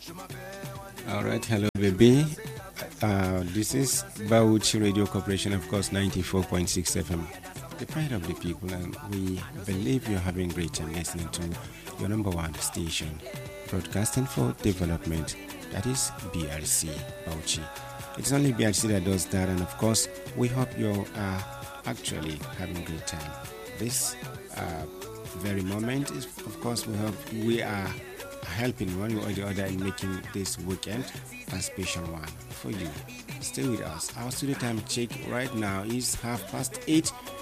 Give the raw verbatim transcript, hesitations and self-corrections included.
All right, hello, baby. Uh, this is Bauchi Radio Corporation, of course, ninety-four point six F M, the pride of the people, and we believe you're having great time listening to your number one station, broadcasting for development, that is B R C Bauchi. It's only B R C that does that, and of course, we hope you are actually having a great time. This uh, very moment is, of course, we hope we are helping one way or the other in making this weekend a special one for you. Stay with us. Our studio time check right now is half past eight